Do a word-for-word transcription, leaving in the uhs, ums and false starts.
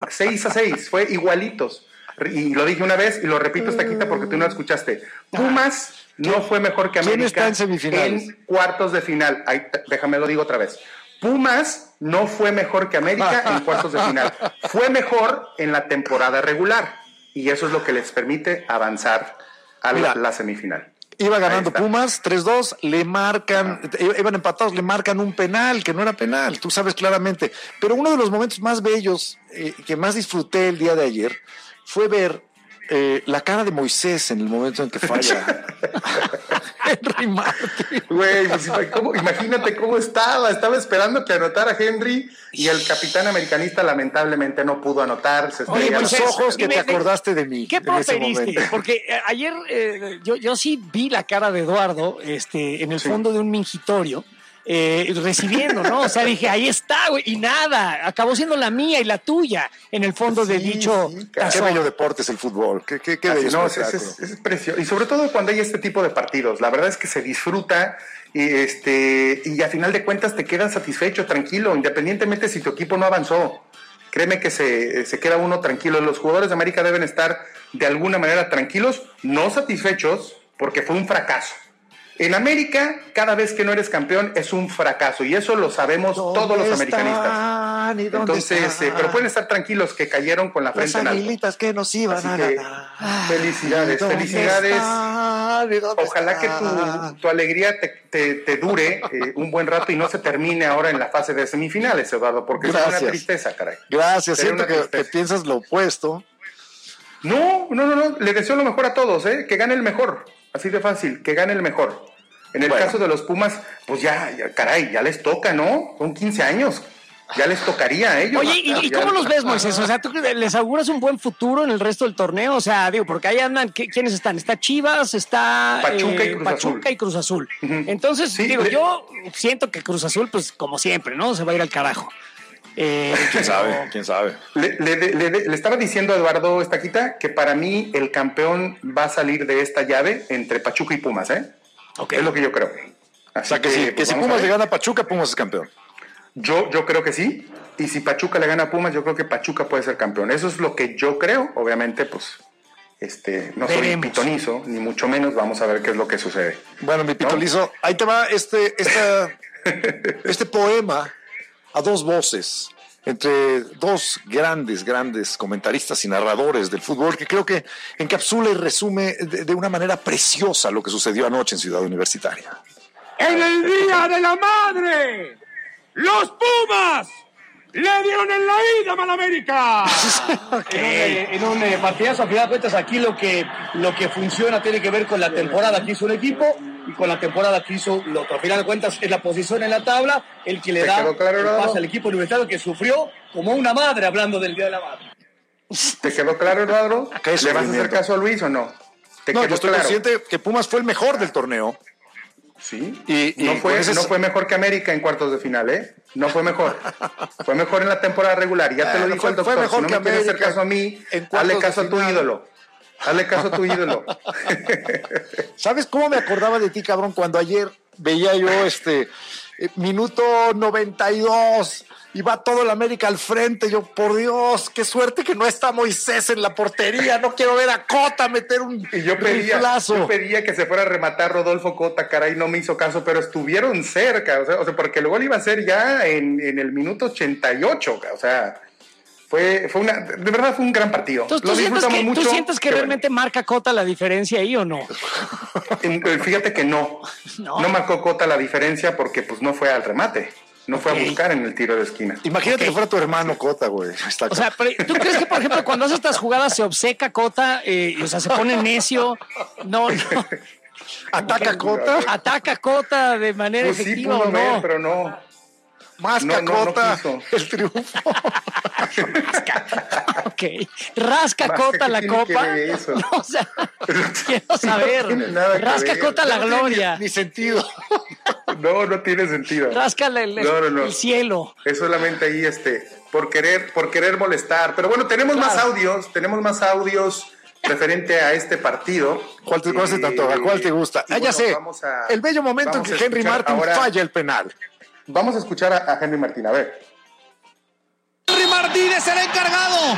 seis a seis, fue igualitos. Y lo dije una vez y lo repito esta quita porque tú no lo escuchaste. Pumas no fue mejor que América. ¿Quién está en semifinales? En cuartos de final. Ahí, déjame lo digo otra vez. Pumas no fue mejor que América en cuartos de final. Fue mejor en la temporada regular. Y eso es lo que les permite avanzar a la, la semifinal. Iba ganando Pumas tres dos, le marcan, ah. iban empatados, le marcan un penal, que no era penal, tú sabes claramente. Pero uno de los momentos más bellos, eh, que más disfruté el día de ayer, fue ver eh, la cara de Moisés en el momento en que falla Henry Martin. Güey, pues, ¿cómo? Imagínate cómo estaba, estaba esperando que anotara Henry y el capitán americanista lamentablemente no pudo anotar. Se Oye, Moisés, los ojos que dime, te acordaste de mí. ¿Qué proferiste? Porque ayer eh, yo, yo sí vi la cara de Eduardo este, en el sí. fondo de un mingitorio. Eh, recibiendo, ¿no? O sea, dije, ahí está, güey, y nada, acabó siendo la mía y la tuya en el fondo sí, de dicho sí, qué bello deporte es el fútbol, qué, qué, qué bello no, es, es, es precioso, y sobre todo cuando hay este tipo de partidos, la verdad es que se disfruta y, este, y a final de cuentas te quedas satisfecho, tranquilo, independientemente si tu equipo no avanzó, créeme que se, se queda uno tranquilo, los jugadores de América deben estar de alguna manera tranquilos, no satisfechos, porque fue un fracaso. En América, cada vez que no eres campeón es un fracaso y eso lo sabemos todos los americanistas. Entonces, eh, pero pueden estar tranquilos que cayeron con la frente en alto. Las aguilitas que nos iban Así a que, ganar. Felicidades, felicidades. Ojalá está? que tu, tu alegría te, te, te dure eh, un buen rato y no se termine ahora en la fase de semifinales, Eduardo, porque Gracias. es una tristeza, caray. Gracias, Sería siento que, que piensas lo opuesto. No, no, no, no, le deseo lo mejor a todos, ¿eh? Que gane el mejor. Así de fácil, que gane el mejor. En el bueno. caso de los Pumas, pues ya, ya, caray, ya les toca, ¿no? Son quince años, ya les tocaría a ellos. Oye, ¿y, ¿y cómo los ves, Moisés? O sea, ¿tú les auguras un buen futuro en el resto del torneo? O sea, digo, porque ahí andan, ¿quiénes están? Está Chivas, está Pachuca, eh, y, Cruz Pachuca y Cruz Azul. Uh-huh. Entonces, sí, digo, le... yo siento que Cruz Azul, pues como siempre, ¿no? Se va a ir al carajo. Eh, ¿Quién sabe? ¿Quién sabe? Le, le, le, le estaba diciendo a Eduardo Estaquita que para mí el campeón va a salir de esta llave entre Pachuca y Pumas, ¿eh? Okay. Es lo que yo creo. Así o sea, que, que, sí, pues que si Pumas le gana a Pachuca, Pumas es campeón. Yo, yo creo que sí. Y si Pachuca le gana a Pumas, yo creo que Pachuca puede ser campeón. Eso es lo que yo creo. Obviamente, pues, este, no soy Veremos. pitonizo, ni mucho menos. Vamos a ver qué es lo que sucede. Bueno, mi pitonizo, ¿no? Ahí te va este, esta, este poema a dos voces, entre dos grandes, grandes comentaristas y narradores del fútbol, que creo que encapsula y resume de, de una manera preciosa lo que sucedió anoche en Ciudad Universitaria. En el Día de la Madre, los Pumas le dieron en la ida a Malamérica. Okay. En un, en un partidazo, a final de cuentas, aquí lo que, lo que funciona tiene que ver con la temporada que hizo un equipo y con la temporada que hizo el otro. A final de cuentas, es la posición en la tabla el que le da claro, el pase al equipo universitario que sufrió como una madre, hablando del Día de la Madre. ¿Te quedó claro, Eduardo? ¿Le vas a hacer caso a Luis o no? ¿Te no, yo estoy claro? consciente que Pumas fue el mejor del torneo. Sí, y, y no, fue, ese... no fue mejor que América en cuartos de final, ¿eh? No fue mejor. Fue mejor en la temporada regular. Ya te lo dijo fue, el doctor. Fue mejor si no que me quieres América hacer caso a mí, hazle caso a tu ídolo. Hazle caso a tu ídolo. ¿Sabes cómo me acordaba de ti, cabrón? Cuando ayer veía yo este eh, minuto noventa y dos y va todo el América al frente. Yo, por Dios, qué suerte que no está Moisés en la portería. No quiero ver a Cota meter un y yo pedía, yo pedía que se fuera a rematar Rodolfo Cota, caray, no me hizo caso, pero estuvieron cerca, o sea, o sea porque luego iba a ser ya en, en el minuto ochenta y ocho, o sea, fue, fue una, de verdad fue un gran partido. Entonces, ¿tú, Lo sientes que, mucho, ¿tú sientes que realmente bueno. marca Cota la diferencia ahí o no? Fíjate que no, no, no marcó Cota la diferencia porque pues no fue al remate. No fue okay. a buscar en el tiro de esquina. Imagínate okay. que fuera tu hermano Cota, güey. O sea, pero, ¿tú crees que, por ejemplo, cuando hace estas jugadas se obceca Cota? Eh, o sea, se pone necio. No, no. ¿Ataca Cota? ¿Ataca Cota de manera pues efectiva sí, pudo o no? ver, pero no. Masca no, Cota no, no el triunfo. Ok. Rasca Masca, Cota la copa. No, o sea, quiero saber. No Rasca Cota la gloria. Ni, ni sentido. No, no tiene sentido. Ráscale el, no, no, no. el cielo. Es solamente ahí, este, por querer, por querer molestar. Pero bueno, tenemos claro. más audios, tenemos más audios referente a este partido. ¿Cuál te, cuál, eh, ¿cuál te gusta? Ah, ya bueno, sé. A, el bello momento en que Henry Martin ahora, falla el penal. Vamos a escuchar a, a Henry Martin, a ver. Henry Martin es el encargado.